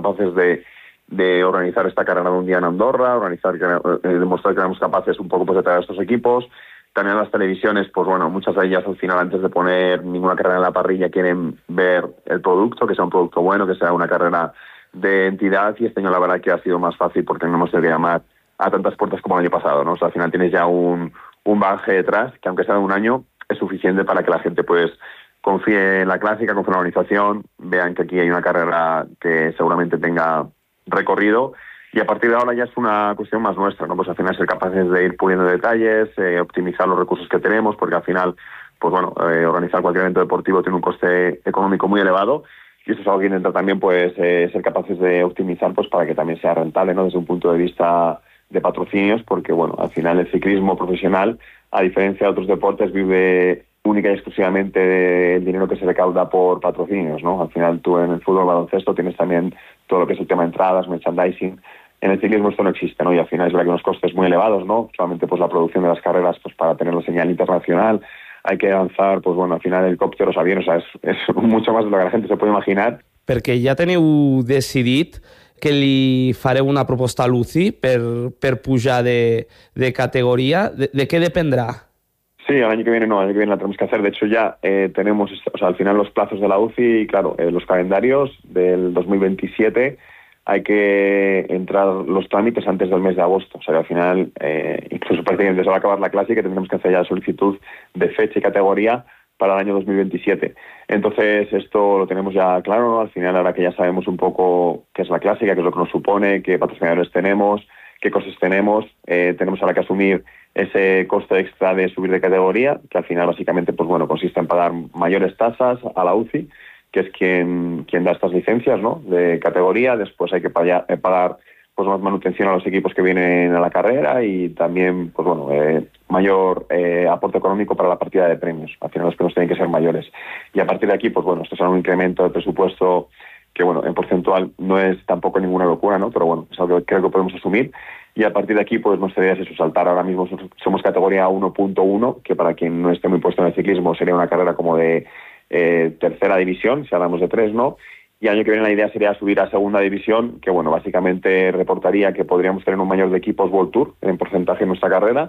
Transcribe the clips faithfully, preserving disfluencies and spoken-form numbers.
capaces de, de organizar esta carrera de un día en Andorra, organizar, eh, demostrar que éramos capaces un poco pues, de traer a estos equipos. También las televisiones, pues bueno, muchas de ellas al final, antes de poner ninguna carrera en la parrilla, quieren ver el producto, que sea un producto bueno, que sea una carrera de entidad, y este año la verdad que ha sido más fácil porque no hemos tenido que llamar a tantas puertas como el año pasado, ¿no? O sea, al final tienes ya un, un bagaje detrás, que aunque sea de un año, es suficiente para que la gente pues confíe en la clásica, confíe en la organización, vean que aquí hay una carrera que seguramente tenga recorrido. Y a partir de ahora ya es una cuestión más nuestra, ¿no? Pues al final ser capaces de ir puliendo detalles, eh, optimizar los recursos que tenemos, porque al final, pues bueno, eh, organizar cualquier evento deportivo tiene un coste económico muy elevado, y eso es algo que intenta también, pues, eh, ser capaces de optimizar, pues, para que también sea rentable, ¿no? Desde un punto de vista de patrocinios, porque bueno, al final el ciclismo profesional, a diferencia de otros deportes, vive única y exclusivamente del dinero que se recauda por patrocinios, ¿no? Al final tú en el fútbol, baloncesto, tienes también todo lo que es el tema de entradas, merchandising. En el ciclismo esto no existe, ¿no? Y al final es verdad que unos costes muy elevados, ¿no? Solamente pues la producción de las carreras, pues para tener la señal internacional, hay que lanzar, pues bueno, al final helicòpteros, aviones, o sea, és, és mucho más de lo que la gente se puede imaginar. Perquè ja teniu decidit que li fareu una proposta a l'U C I per, per pujar de, de categoría. ¿De, de qué dependrá? Sí, el año que viene no, el año que viene la tenemos que hacer. De hecho ya eh, tenemos, o sea, al final los plazos de la U C I, y claro, eh, los calendarios del dos mil veintisiete, hay que entrar los trámites antes del mes de agosto. O sea, que al final, eh, incluso prácticamente se va a acabar la clase y que tendremos que hacer ya la solicitud de fecha y categoría para el año dos mil veintisiete. Entonces, esto lo tenemos ya claro, ¿no? Al final, ahora que ya sabemos un poco qué es la clásica, qué es lo que nos supone, qué patrocinadores tenemos, qué costes tenemos, eh, tenemos ahora que asumir ese coste extra de subir de categoría, que al final básicamente pues bueno, consiste en pagar mayores tasas a la U C I, que es quien, quien da estas licencias, ¿no?, de categoría. Después hay que pagar, eh, pagar pues más manutención a los equipos que vienen a la carrera, y también pues bueno, eh, mayor eh, aporte económico para la partida de premios. Al final los premios tienen que ser mayores. Y a partir de aquí, pues bueno, esto será un incremento de presupuesto que bueno, en porcentual no es tampoco ninguna locura, ¿no? Pero bueno, es algo que creo que podemos asumir. Y a partir de aquí, pues nuestra idea es eso, saltar. Ahora mismo somos categoría uno punto uno, que para quien no esté muy puesto en el ciclismo sería una carrera como de eh, tercera división, si hablamos de tres, ¿no? Y año que viene la idea sería subir a segunda división, que bueno, básicamente reportaría que podríamos tener un mayor de equipos World Tour en porcentaje en nuestra carrera,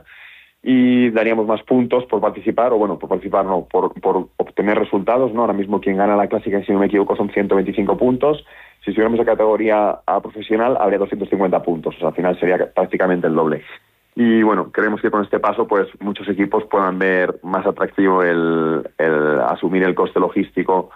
y daríamos más puntos por participar, o bueno, por participar no, por, por obtener resultados, ¿no? Ahora mismo quien gana la clásica, si no me equivoco, son ciento veinticinco puntos. Si subiéramos a categoría A profesional, habría doscientos cincuenta puntos, o sea, al final sería prácticamente el doble. Y bueno, creemos que con este paso, pues muchos equipos puedan ver más atractivo el, el asumir el coste logístico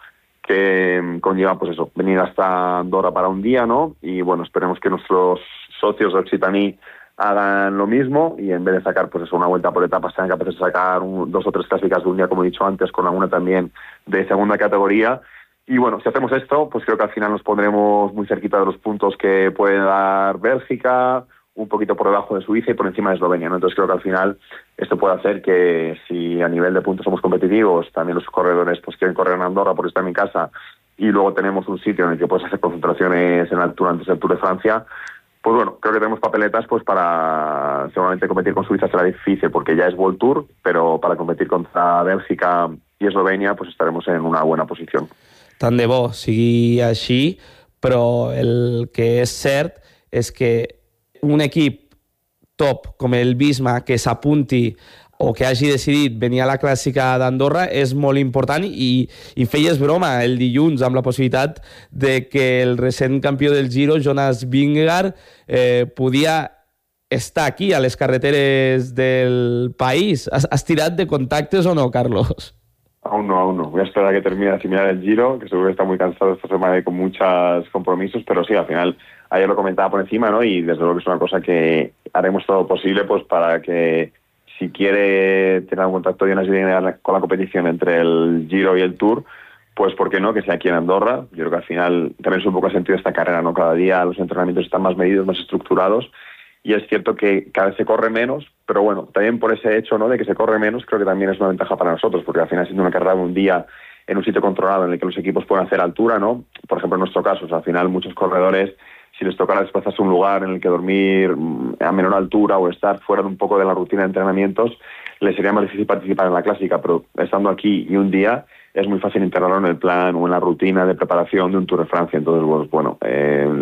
que conlleva, pues eso, venir hasta Andorra para un día, ¿no? Y bueno, esperemos que nuestros socios de Occitanie hagan lo mismo, y en vez de sacar pues eso, una vuelta por etapas, sean capaces de sacar un, dos o tres clásicas de un día, como he dicho antes, con alguna también de segunda categoría. Y bueno, si hacemos esto, pues creo que al final nos pondremos muy cerquita de los puntos que puede dar Bélgica, un poquito por debajo de Suiza y por encima de Eslovenia, ¿no? Entonces creo que al final esto puede hacer que, si a nivel de puntos somos competitivos, también los corredores pues quieren correr en Andorra por estar en mi casa, y luego tenemos un sitio en el que puedes hacer concentraciones en altura antes del Tour de Francia, pues bueno, creo que tenemos papeletas pues para seguramente competir con Suiza será difícil porque ya es World Tour, pero para competir contra Bélgica y Eslovenia pues estaremos en una buena posición. Tant de bo sigui així, però el que és cert és que un equip top com el Visma que s'apunti o que hagi decidit venir a la clàssica d'Andorra és molt important, i, i feies broma el dilluns amb la possibilitat de que el recent campió del Giro, Jonas Vingegaard, eh, podia estar aquí a les carreteres del país. ¿Has, has tirat de contactes o no, Carlos? Aún no, aún no. Voy a esperar a que termine de asimilar el Giro, que seguro que está muy cansado esta semana y con muchos compromisos, pero sí, al final, ayer lo comentaba por encima, ¿no? Y desde luego que es una cosa que haremos todo lo posible pues para que, si quiere tener un contacto y una idea con la competición entre el Giro y el Tour, pues ¿por qué no? Que sea aquí en Andorra. Yo creo que al final también es un poco el sentido de esta carrera, ¿no? Cada día los entrenamientos están más medidos, más estructurados, y es cierto que cada vez se corre menos, pero bueno, también por ese hecho, ¿no?, de que se corre menos, creo que también es una ventaja para nosotros, porque al final, siendo una carrera de un día en un sitio controlado en el que los equipos pueden hacer altura, ¿no? Por ejemplo, en nuestro caso, o sea, al final muchos corredores, si les tocara desplazarse a un lugar en el que dormir a menor altura o estar fuera de un poco de la rutina de entrenamientos, les sería más difícil participar en la clásica, pero estando aquí y un día es muy fácil integrarlo en el plan o en la rutina de preparación de un Tour de Francia. Entonces, pues, bueno, eh,